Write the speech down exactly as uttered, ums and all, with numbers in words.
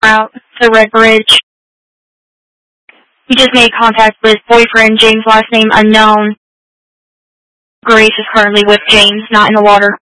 route to Red Bridge. We just made contact with boyfriend, James, last name unknown. Grace is currently with James, not in the water.